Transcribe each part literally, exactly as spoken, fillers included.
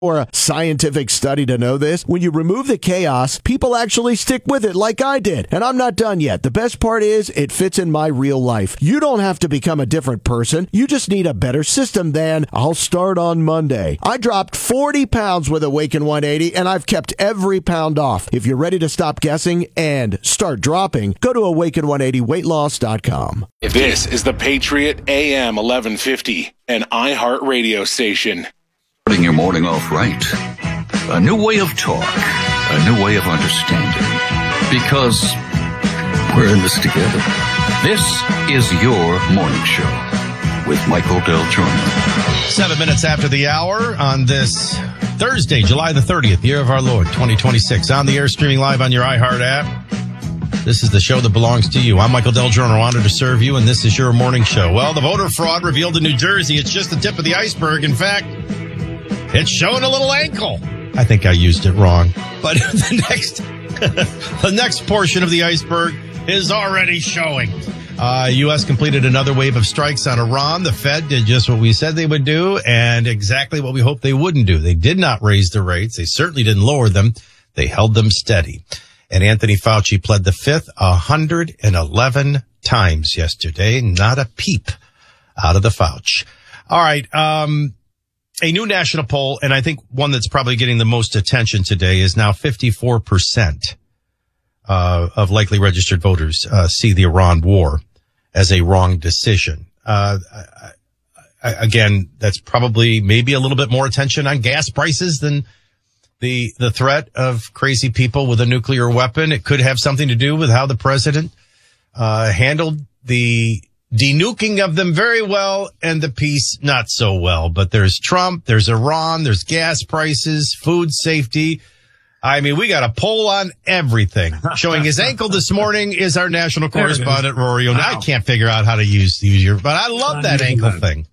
or a scientific study to know this. When you remove the chaos, people actually stick with it like I did. And I'm not done yet. The best part is it fits in my real life. You don't have to become a different person. You just need a better system than I'll start on Monday. I dropped forty pounds with Awaken one eighty, and I've kept every pound off. If you're ready to stop guessing and start dropping, go to awaken one eighty weight loss dot com. This is the Patriot A M eleven fifty, an iHeart radio station. Starting your morning off right. A new way of talk. A new way of understanding. Because we're in this together. This is your morning show with Michael Del Giorno. Seven minutes after the hour on this Thursday, July the thirtieth, year of our Lord, twenty twenty-six. On the air, streaming live on your iHeart app. This is the show that belongs to you. I'm Michael Del Giorno, honored to serve you, and this is your morning show. Well, the voter fraud revealed in New Jersey. It's just the tip of the iceberg. In fact, it's showing a little ankle. I think I used it wrong. But the next the next portion of the iceberg is already showing. Uh, U S completed another wave of strikes on Iran. The Fed did just what we said they would do and exactly what we hoped they wouldn't do. They did not raise the rates. They certainly didn't lower them. They held them steady. And Anthony Fauci pled the fifth one hundred eleven times yesterday. Not a peep out of the Fauci. All right. Um, A new national poll, and I think one that's probably getting the most attention today, is now fifty-four percent uh, of likely registered voters uh, see the Iran war as a wrong decision. Uh, I, I, again, that's probably maybe a little bit more attention on gas prices than the the threat of crazy people with a nuclear weapon. It could have something to do with how the president uh, handled the denuking of them very well and the peace not so well. But there's Trump, there's Iran, there's gas prices, food safety. I mean, we got a poll on everything. Showing his ankle this morning is our national correspondent, Rory O'Neill. Wow. I can't figure out how to use, use your, but I love that ankle thing.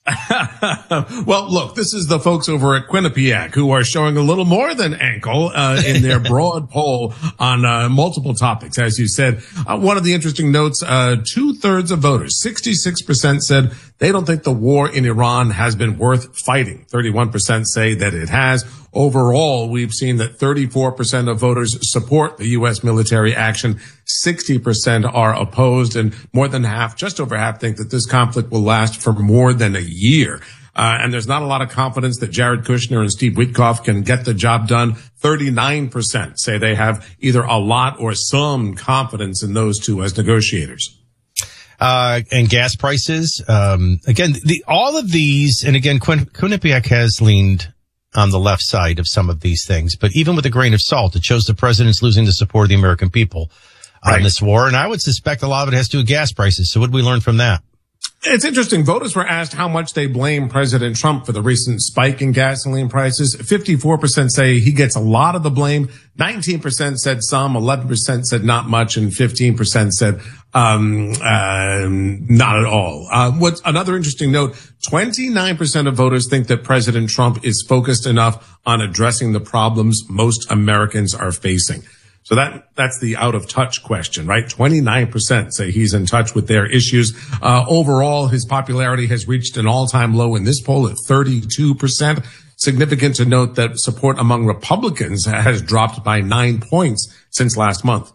Well, look, this is the folks over at Quinnipiac who are showing a little more than ankle uh, in their broad poll on uh, multiple topics. As you said, uh, one of the interesting notes, uh, two-thirds of voters, sixty-six percent said they don't think the war in Iran has been worth fighting. thirty-one percent say that it has. Overall, we've seen that thirty-four percent of voters support the U S military action. sixty percent are opposed, and more than half, just over half, think that this conflict will last for more than a year. Uh, and there's not a lot of confidence that Jared Kushner and Steve Witkoff can get the job done. thirty-nine percent say they have either a lot or some confidence in those two as negotiators. Uh, and gas prices, um, again, the, all of these, and again, Quin- Quinnipiac has leaned on the left side of some of these things, but even with a grain of salt, it shows the president's losing the support of the American people on right. this war. And I would suspect a lot of it has to do with gas prices. So what did we learn from that? It's interesting. Voters were asked how much they blame President Trump for the recent spike in gasoline prices. fifty-four percent say he gets a lot of the blame. nineteen percent said some, eleven percent said not much, and fifteen percent said um uh, not at all. Uh, what's another interesting note, twenty-nine percent of voters think that President Trump is focused enough on addressing the problems most Americans are facing. So that, that's the out of touch question, right? twenty-nine percent say he's in touch with their issues. Uh, overall, his popularity has reached an all time low in this poll at thirty-two percent. Significant to note that support among Republicans has dropped by nine points since last month.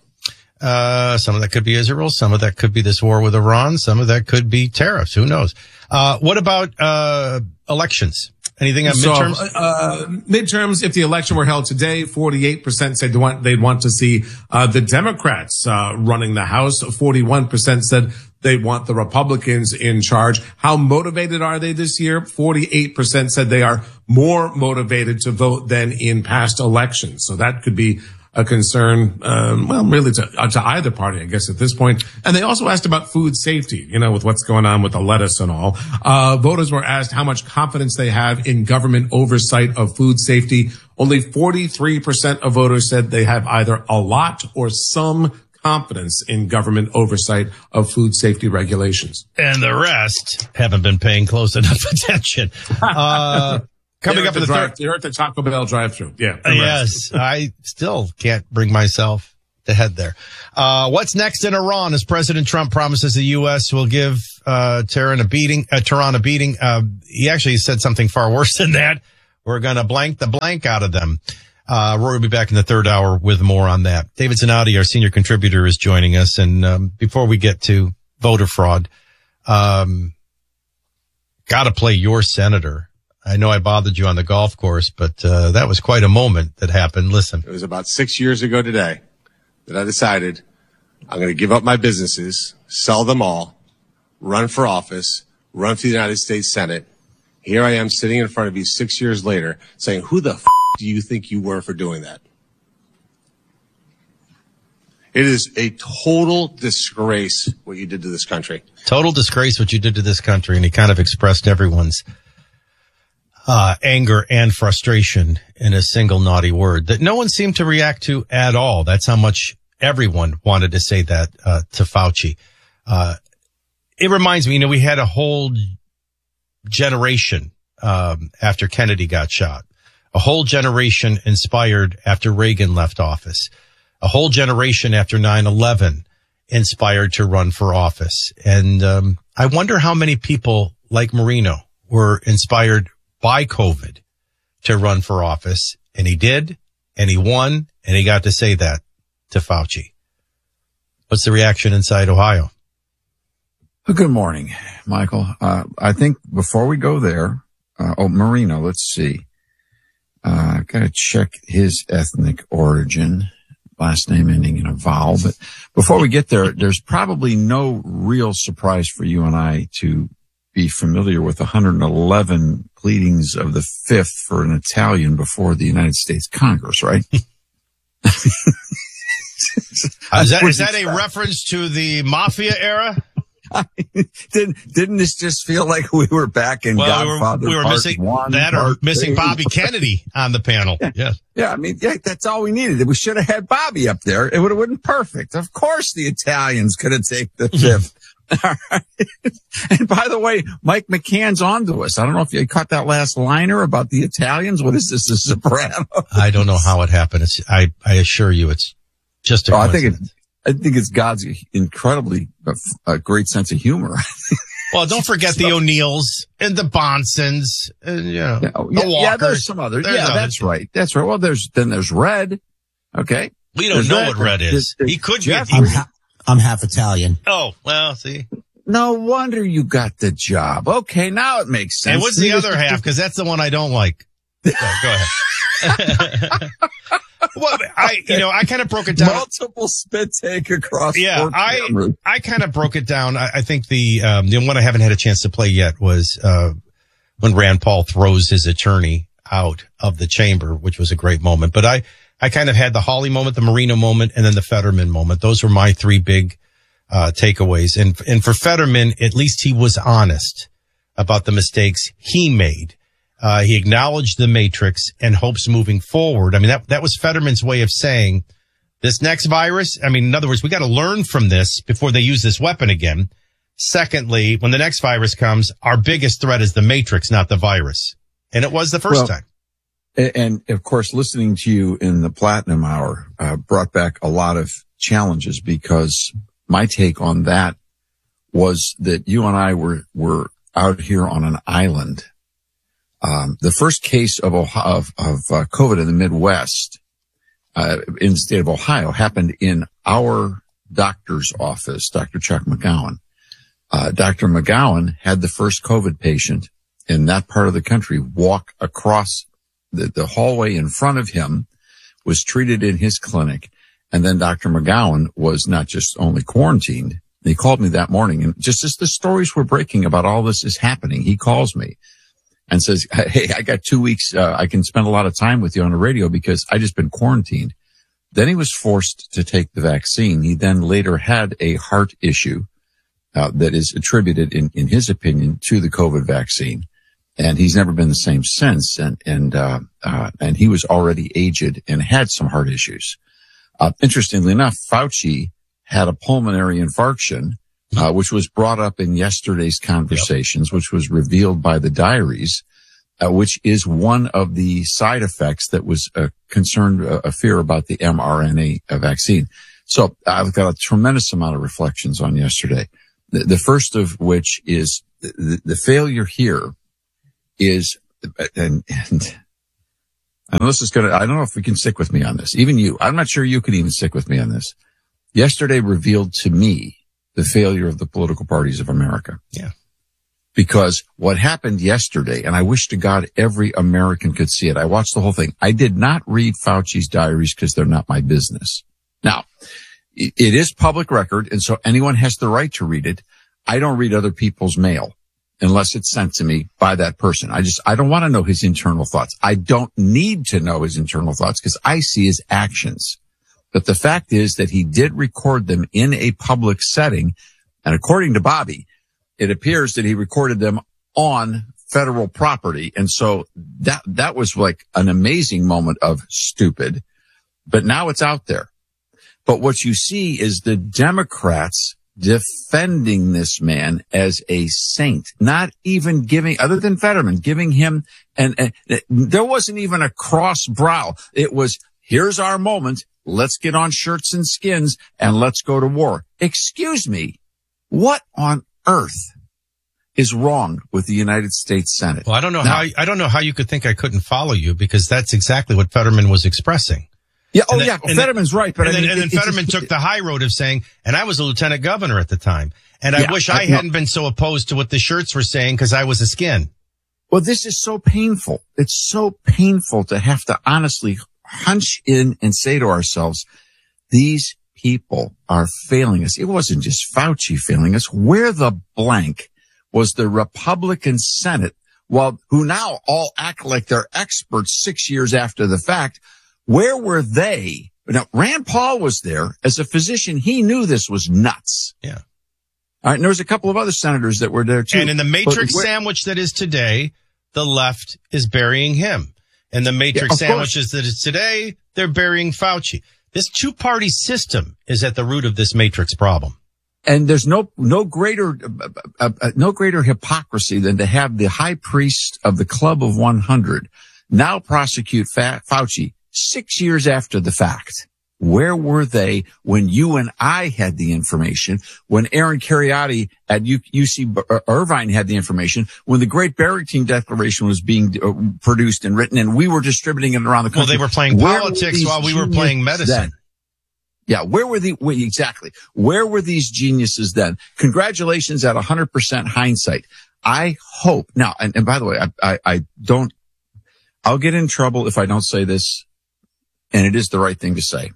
Uh, some of that could be Israel. Some of that could be this war with Iran. Some of that could be tariffs. Who knows? Uh, what about, uh, elections? Anything on so, midterms? Uh, midterms, if the election were held today, forty-eight percent said they want, they'd want to see, uh, the Democrats, uh, running the House. forty-one percent said they want the Republicans in charge. How motivated are they this year? forty-eight percent said they are more motivated to vote than in past elections. So that could be a concern, um, well, really to, uh, to either party, I guess, at this point. And they also asked about food safety, you know, with what's going on with the lettuce and all. Uh, voters were asked how much confidence they have in government oversight of food safety. Only forty-three percent of voters said they have either a lot or some confidence in government oversight of food safety regulations. And the rest haven't been paying close enough attention. Uh, Coming up in the drive, you're at the Taco Bell drive-thru. Yeah. Uh, yes. I still can't bring myself to head there. Uh, what's next in Iran as President Trump promises the U S will give, uh, Tehran a beating, uh, Tehran a beating. Uh, he actually said something far worse than that. We're going to blank the blank out of them. Uh, Rory will be back in the third hour with more on that. David Zanotti, our senior contributor, is joining us. And um, before we get to voter fraud, um, got to play your senator. I know I bothered you on the golf course, but uh, that was quite a moment that happened. Listen. It was about six years ago today that I decided I'm going to give up my businesses, sell them all, run for office, run for the United States Senate. Here I am sitting in front of you six years later saying, who the f*** do you think you were for doing that? It is a total disgrace what you did to this country. Total disgrace what you did to this country. And he kind of expressed everyone's uh anger and frustration in a single naughty word that no one seemed to react to at all. That's how much everyone wanted to say that uh to Fauci. Uh it reminds me, you know, we had a whole generation um after Kennedy got shot. A whole generation inspired after Reagan left office. A whole generation after nine eleven inspired to run for office. And um I wonder how many people like Marino were inspired by COVID to run for office. And he did, and he won, and he got to say that to Fauci. What's the reaction inside Ohio? Well, good morning, Michael. Uh, I think before we go there, uh, oh, Marino, let's see. Uh, gotta check his ethnic origin, last name ending in a vowel. But before we get there, there's probably no real surprise for you and I to be familiar with one hundred eleven pleadings of the Fifth for an Italian before the United States Congress, right? is that, is that a reference to the mafia era? didn't didn't this just feel like we were back in well, Godfather? We were, we were missing one, that or missing Bobby Kennedy on the panel. Yeah. Yes. Yeah, I mean, yeah, that's all we needed. We should have had Bobby up there. It would have been perfect. Of course the Italians could have taken the Fifth. All right. And by the way, Mike McCann's on to us. I don't know if you caught that last liner about the Italians. What is this, a soprano? I don't know how it happened. It's, I, I assure you, it's just a oh, I think it, coincidence. I think it's God's incredibly uh, great sense of humor. Well, don't forget the O'Neills and the Bonsons and, you know, yeah, the yeah, Walkers. Yeah, there's some others. There's yeah, others. That's right. That's right. Well, there's, then there's Red. Okay. We don't there's know Red. what Red is. There's, there's he could Jeff. be. I'm, ha- I'm half Italian. Oh, well, see. No wonder you got the job. Okay, now it makes sense. And what's the other half? Because that's the one I don't like. So, go ahead. Well, I, you know, I kind of broke it down. Multiple spit take across. Yeah, I, I kind of broke it down. I, I think the, um, the one I haven't had a chance to play yet was, uh, when Rand Paul throws his attorney out of the chamber, which was a great moment. But I, I kind of had the Hawley moment, the Marino moment, and then the Fetterman moment. Those were my three big, uh, takeaways. And, and for Fetterman, at least he was honest about the mistakes he made. Uh, he acknowledged the matrix and hopes moving forward. I mean, that, that was Fetterman's way of saying this next virus. I mean, in other words, we got to learn from this before they use this weapon again. Secondly, when the next virus comes, our biggest threat is the matrix, not the virus. And it was the first well, time. And of course, listening to you in the Platinum Hour, uh, brought back a lot of challenges because my take on that was that you and I were, were out here on an island. Um, the first case of, Ohio, of, of uh, COVID in the Midwest, uh, in the state of Ohio happened in our doctor's office, Doctor Chuck McGowan. Uh, Doctor McGowan had the first COVID patient in that part of the country walk across the, the hallway in front of him, was treated in his clinic. And then Doctor McGowan was not just only quarantined. He called me that morning, and just as the stories were breaking about all this is happening, he calls me and says, hey, I got two weeks. Uh, I can spend a lot of time with you on the radio because I just been quarantined. Then he was forced to take the vaccine. He then later had a heart issue, uh, that is attributed in, in his opinion to the COVID vaccine. And he's never been the same since. And, and, uh, uh, and he was already aged and had some heart issues. Uh, interestingly enough, Fauci had a pulmonary infarction, Uh, which was brought up in yesterday's conversations, yep. which was revealed by the diaries, uh, which is one of the side effects that was uh, concerned, uh, a fear about the mRNA vaccine. So I've got a tremendous amount of reflections on yesterday. The, the first of which is the, the failure here is, and, and and this is going to, I don't know if we can stick with me on this. Even you, I'm not sure you can even stick with me on this. Yesterday revealed to me the failure of the political parties of America. Yeah. Because what happened yesterday, and I wish to God every American could see it. I watched the whole thing. I did not read Fauci's diaries because they're not my business. Now, it is public record, and so anyone has the right to read it. I don't read other people's mail unless it's sent to me by that person. I just, I don't want to know his internal thoughts. I don't need to know his internal thoughts because I see his actions. But the fact is that he did record them in a public setting, and according to Bobby, it appears that he recorded them on federal property. And so that, that was like an amazing moment of stupid, but now it's out there. But what you see is the Democrats defending this man as a saint, not even giving, other than Fetterman, giving him, and there wasn't even a cross brow. It was, here's our moment. Let's get on shirts and skins and let's go to war. Excuse me. What on earth is wrong with the United States Senate? Well, I don't know now, how, I don't know how you could think I couldn't follow you, because that's exactly what Fetterman was expressing. Yeah. Oh, that, yeah. Well, Fetterman's then, right. But and, I mean, then, and it, then Fetterman it, took the high road of saying, and I was a lieutenant governor at the time, and I yeah, wish I, I hadn't no. been so opposed to what the shirts were saying because I was a skin. Well, this is so painful. It's so painful to have to honestly hunch in and say to ourselves, these people are failing us. It wasn't just Fauci failing us. Where the blank was the Republican Senate, well, who now all act like they're experts six years after the fact? Where were they? Now, Rand Paul was there as a physician. He knew this was nuts. Yeah. All right. And there was a couple of other senators that were there too. And in the matrix where, sandwich that is today, the left is burying him. And the matrix yeah, sandwiches that is today, they're burying Fauci. This two-party system is at the root of this matrix problem. And there's no, no greater, uh, uh, no greater hypocrisy than to have the high priest of the Club of one hundred now prosecute Fa- Fauci six years after the fact. Where were they when you and I had the information, when Aaron Kheriaty at U C Irvine had the information, when the Great Barrington Declaration was being uh, produced and written, and we were distributing it around the country? Well, they were playing where politics while we were playing medicine. Then? Yeah, where were the, wait, exactly. Where were these geniuses then? Congratulations at one hundred percent hindsight. I hope, now, and, and by the way, I, I, I don't, I'll get in trouble if I don't say this, and it is the right thing to say.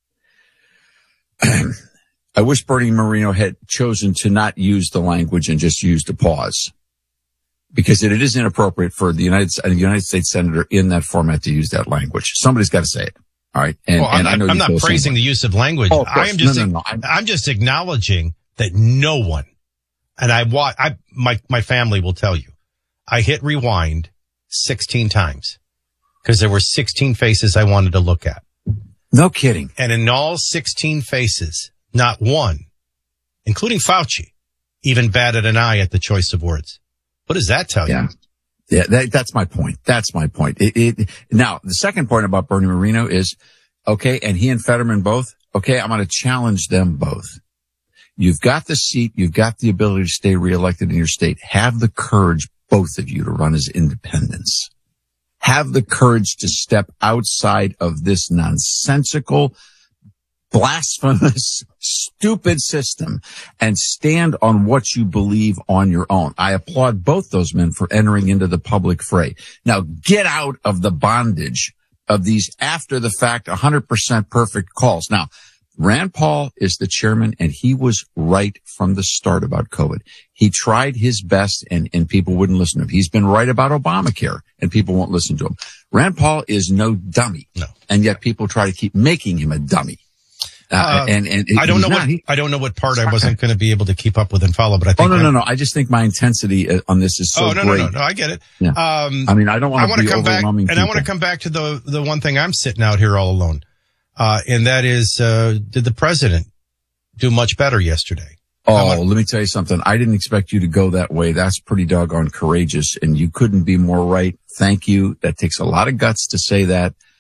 I wish Bernie Moreno had chosen to not use the language and just used a pause, because it, it is inappropriate for the United, a United States senator in that format to use that language. Somebody's got to say it. All right. And, well, and I'm, I know I'm not praising the use of language. Oh, of I am just, no, no, no. I'm, I'm just acknowledging that no one, and I watch, I, my, my family will tell you, I hit rewind sixteen times because there were sixteen faces I wanted to look at. No kidding. And in all sixteen faces, not one, including Fauci, even batted an eye at the choice of words. What does that tell yeah. you? Yeah, that, that's my point. That's my point. It, it, now, the second point about Bernie Moreno is, okay, and he and Fetterman both, okay, I'm going to challenge them both. You've got the seat. You've got the ability to stay reelected in your state. Have the courage, both of you, to run as independents. Have the courage to step outside of this nonsensical, blasphemous, stupid system and stand on what you believe on your own. I applaud both those men for entering into the public fray. Now get out of the bondage of these after the fact one hundred percent perfect calls. Now, Rand Paul is the chairman, and he was right from the start about COVID. He tried his best, and, and people wouldn't listen to him. He's been right about Obamacare, and people won't listen to him. Rand Paul is no dummy, no. And yet people try to keep making him a dummy. Uh, uh, and, and I don't know not, what he, I don't know what part I wasn't going to be able to keep up with and follow, but I think oh no I'm, no no I just think my intensity on this is so oh no great. no no no I get it. Yeah. Um, I mean I don't want I to be come back, overwhelming and people. I want to come back to the the one thing I'm sitting out here all alone, uh, and that is, uh, did the president do much better yesterday? Oh, let me tell you something. I didn't expect you to go that way. That's pretty doggone courageous, and you couldn't be more right. Thank you. That takes a lot of guts to say that.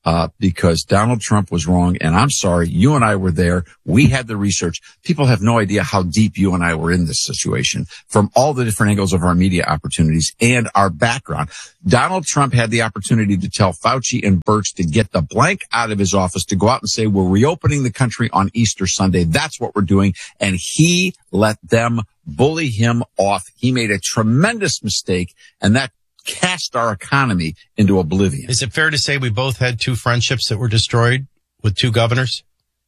uh, because Donald Trump was wrong. And I'm sorry, you and I were there. We had the research. People have no idea how deep you and I were in this situation from all the different angles of our media opportunities and our background. Donald Trump had the opportunity to tell Fauci and Birx to get the blank out of his office, to go out and say, we're reopening the country on Easter Sunday. That's what we're doing. And he let them bully him off. He made a tremendous mistake, and that cast our economy into oblivion. Is it fair to say we both had two friendships that were destroyed with two governors?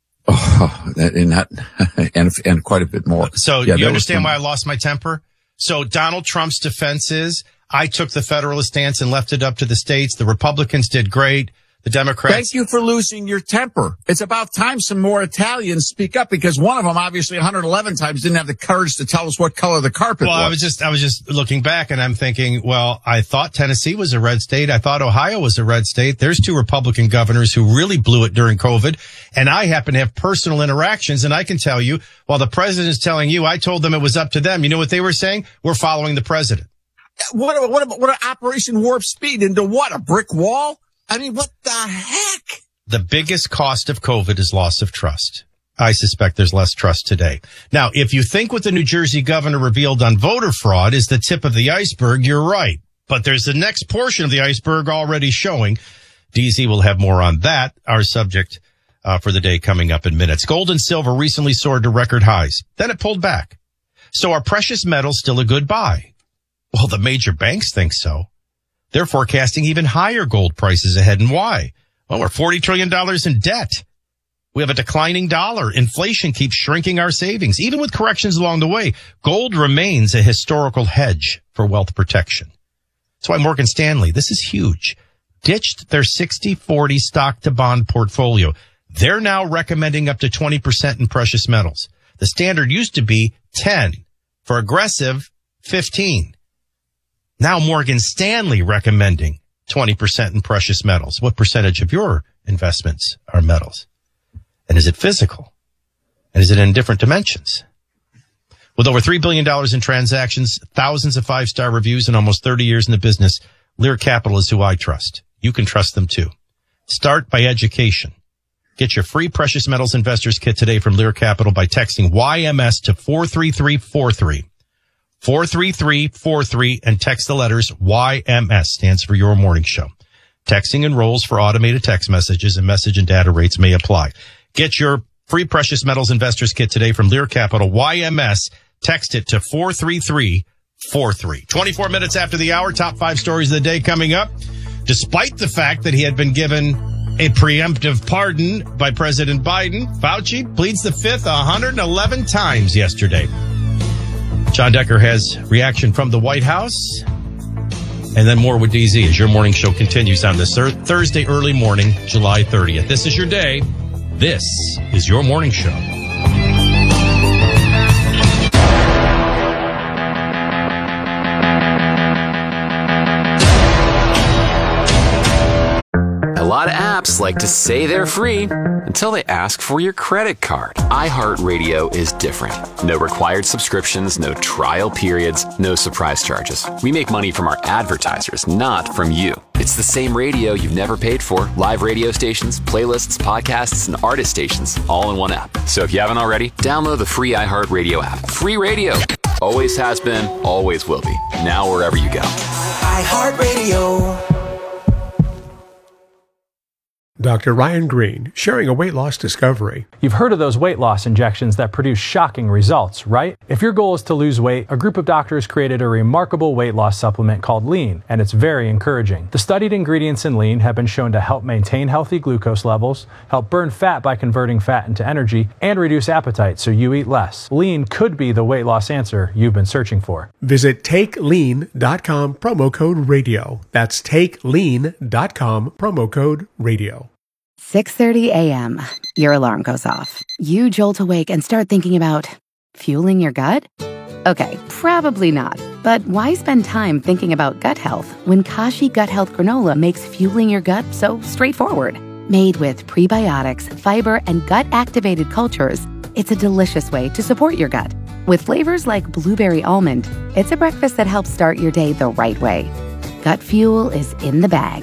Oh, and that, and, and quite a bit more. So yeah, you understand why I lost my temper? So Donald Trump's defense is, I took the federalist stance and left it up to the states. The Republicans did great. The Democrats. Thank you for losing your temper. It's about time some more Italians speak up, because one of them obviously one hundred eleven times didn't have the courage to tell us what color the carpet well, was. I was just, I was just looking back and I'm thinking, well, I thought Tennessee was a red state. I thought Ohio was a red state. There's two Republican governors who really blew it during COVID. And I happen to have personal interactions. And I can tell you, while the president is telling you, I told them it was up to them. You know what they were saying? We're following the president. What, what, what, what an Operation Warp Speed into what? A brick wall? I mean, what the heck? The biggest cost of COVID is loss of trust. I suspect there's less trust today. Now, if you think what the New Jersey governor revealed on voter fraud is the tip of the iceberg, you're right. But there's the next portion of the iceberg already showing. D Z will have more on that, our subject uh, for the day coming up in minutes. Gold and silver recently soared to record highs. Then it pulled back. So are precious metals still a good buy? Well, the major banks think so. They're forecasting even higher gold prices ahead. And why? Well, we're forty trillion dollars in debt. We have a declining dollar. Inflation keeps shrinking our savings. Even with corrections along the way, gold remains a historical hedge for wealth protection. That's why Morgan Stanley, this is huge, ditched their sixty forty stock to bond portfolio. They're now recommending up to twenty percent in precious metals. The standard used to be ten. For aggressive, fifteen. Now Morgan Stanley recommending twenty percent in precious metals. What percentage of your investments are metals? And is it physical? And is it in different dimensions? With over three billion dollars in transactions, thousands of five-star reviews, and almost thirty years in the business, Lear Capital is who I trust. You can trust them too. Start by education. Get your free precious metals investors kit today from Lear Capital by texting Y M S to four three three four three. four three three four three and text the letters Y M S, stands for Your Morning Show. Texting enrolls for automated text messages, and message and data rates may apply. Get your free precious metals investors kit today from Lear Capital, Y M S. Text it to four three three four three. twenty-four minutes after the hour, top five stories of the day coming up. Despite the fact that he had been given a preemptive pardon by President Biden, Fauci pleads the fifth one hundred eleven times yesterday. John Decker has reaction from the White House, and then more with D Z as your morning show continues on this Thursday early morning, July thirtieth. This is your day. This is your morning show. A lot of apps like to say they're free until they ask for your credit card. iHeartRadio is different. No required subscriptions, no trial periods, no surprise charges. We make money from our advertisers, not from you. It's the same radio you've never paid for. Live radio stations, playlists, podcasts, and artist stations, all in one app. So if you haven't already, download the free iHeartRadio app. Free radio. Always has been, always will be. Now wherever you go. iHeartRadio. Doctor Ryan Green, sharing a weight loss discovery. You've heard of those weight loss injections that produce shocking results, right? If your goal is to lose weight, a group of doctors created a remarkable weight loss supplement called Lean, and it's very encouraging. The studied ingredients in Lean have been shown to help maintain healthy glucose levels, help burn fat by converting fat into energy, and reduce appetite so you eat less. Lean could be the weight loss answer you've been searching for. Visit take lean dot com, promo code radio. That's take lean dot com, promo code radio. six thirty a.m. Your alarm goes off. You jolt awake and start thinking about fueling your gut? Okay, probably not. But why spend time thinking about gut health when Kashi Gut Health Granola makes fueling your gut so straightforward? Made with prebiotics, fiber, and gut-activated cultures, it's a delicious way to support your gut. With flavors like blueberry almond, it's a breakfast that helps start your day the right way. Gut fuel is in the bag.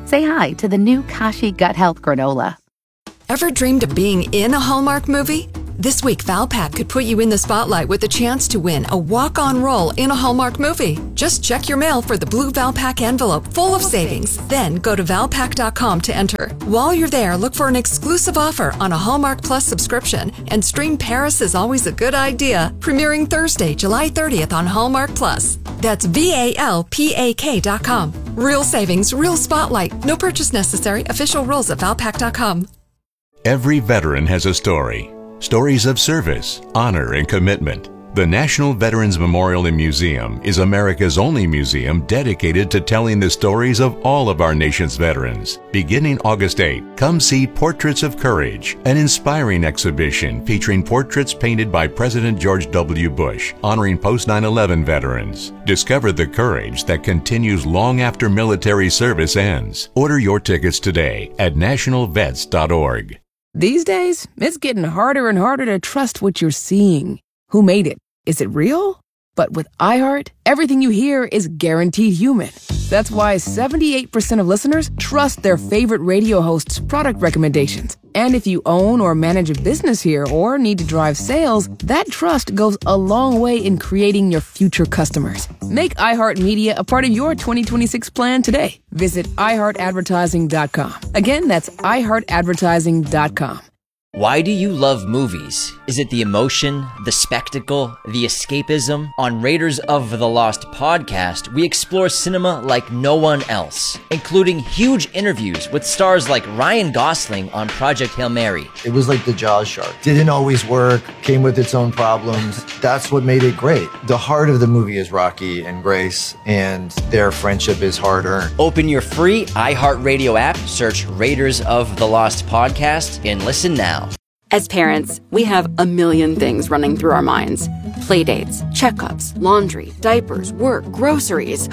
say hi to the new Kashi Gut Health Granola. Ever dreamed of being in a Hallmark movie? This week, Valpak could put you in the spotlight with the chance to win a walk-on role in a Hallmark movie. Just check your mail for the blue Valpak envelope full of savings. Then go to valpak dot com to enter. While you're there, look for an exclusive offer on a Hallmark Plus subscription and stream Paris is Always a Good Idea, premiering Thursday, July thirtieth on Hallmark Plus. That's V A L P A K dot com. Real savings, real spotlight. No purchase necessary. Official rules at valpak dot com. Every veteran has a story. Stories of service, honor, and commitment. The National Veterans Memorial and Museum is America's only museum dedicated to telling the stories of all of our nation's veterans. Beginning August eighth, come see Portraits of Courage, an inspiring exhibition featuring portraits painted by President George W. Bush, honoring post nine eleven veterans. Discover the courage that continues long after military service ends. Order your tickets today at national vets dot org. These days, it's getting harder and harder to trust what you're seeing. Who made it? Is it real? But with iHeart, everything you hear is guaranteed human. That's why seventy-eight percent of listeners trust their favorite radio host's product recommendations. And if you own or manage a business here or need to drive sales, that trust goes a long way in creating your future customers. Make iHeartMedia a part of your twenty twenty-six plan today. Visit i heart advertising dot com. Again, that's i heart advertising dot com. Why do you love movies? Is it the emotion, the spectacle, the escapism? On Raiders of the Lost podcast, we explore cinema like no one else, including huge interviews with stars like Ryan Gosling on Project Hail Mary. It was like the Jaws shark. Didn't always work, came with its own problems. That's what made it great. The heart of the movie is Rocky and Grace, and their friendship is hard-earned. Open your free iHeartRadio app, search Raiders of the Lost podcast, and listen now. As parents, we have a million things running through our minds. Playdates, checkups, laundry, diapers, work, groceries.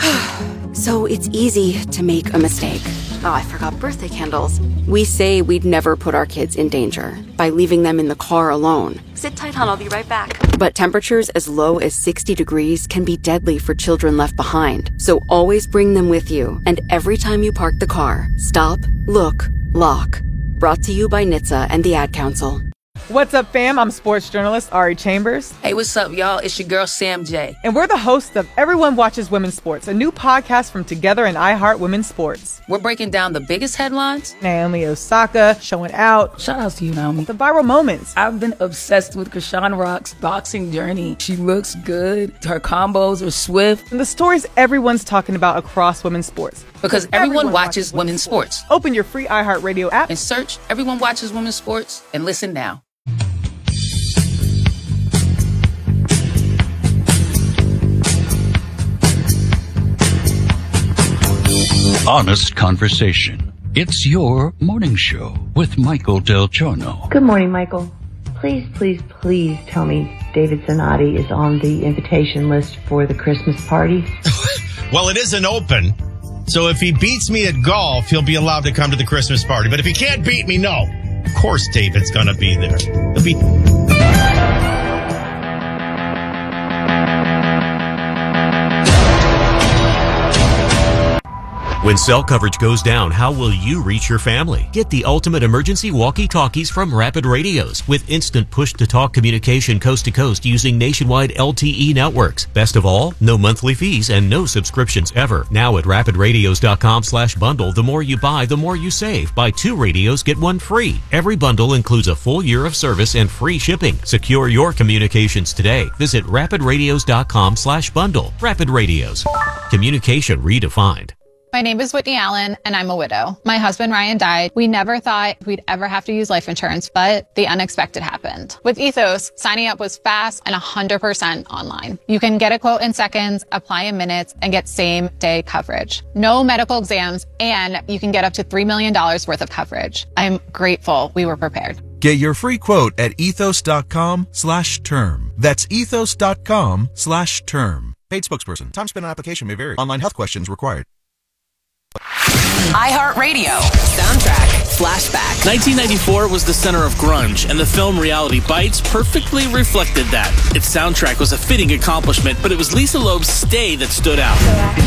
So it's easy to make a mistake. Oh, I forgot birthday candles. We say we'd never put our kids in danger by leaving them in the car alone. Sit tight, hon, I'll be right back. But temperatures as low as sixty degrees can be deadly for children left behind. So always bring them with you. And every time you park the car, stop, look, lock. Brought to you by N H T S A and the Ad Council. What's up, fam? I'm sports journalist Ari Chambers. Hey, what's up, y'all? It's your girl, Sam J. And we're the hosts of Everyone Watches Women's Sports, a new podcast from Together and iHeart Women's Sports. We're breaking down the biggest headlines. Naomi Osaka showing out. Shout out to you, Naomi. The viral moments. I've been obsessed with Krishan Rock's boxing journey. She looks good. Her combos are swift. And the stories everyone's talking about across women's sports. Because everyone, everyone watches, watches women's sports. sports. Open your free iHeartRadio app and search Everyone Watches Women's Sports and listen now. Honest conversation. It's your morning show with Michael Del Giorno. Good morning, Michael. Please, please, please tell me David Zanotti is on the invitation list for the Christmas party. Well, it isn't open. So if he beats me at golf, he'll be allowed to come to the Christmas party. But if he can't beat me, no. Of course David's going to be there. He'll be... When cell coverage goes down, how will you reach your family? Get the ultimate emergency walkie-talkies from Rapid Radios with instant push-to-talk communication coast to coast using nationwide L T E networks. Best of all, no monthly fees and no subscriptions ever. Now at rapid radios dot com slash bundle, the more you buy, the more you save. Buy two radios, get one free. Every bundle includes a full year of service and free shipping. Secure your communications today. Visit rapid radios dot com slash bundle. Rapid Radios. Communication redefined. My name is Whitney Allen, and I'm a widow. My husband, Ryan, died. We never thought we'd ever have to use life insurance, but the unexpected happened. With Ethos, signing up was fast and one hundred percent online. You can get a quote in seconds, apply in minutes, and get same-day coverage. No medical exams, and you can get up to three million dollars worth of coverage. I'm grateful we were prepared. Get your free quote at ethos dot com slash term. That's ethos dot com slash term. Paid spokesperson. Time spent on application may vary. Online health questions required. iHeartRadio soundtrack flashback. nineteen ninety-four was the center of grunge, and the film Reality Bites perfectly reflected that. Its soundtrack was a fitting accomplishment, but it was Lisa Loeb's Stay that stood out.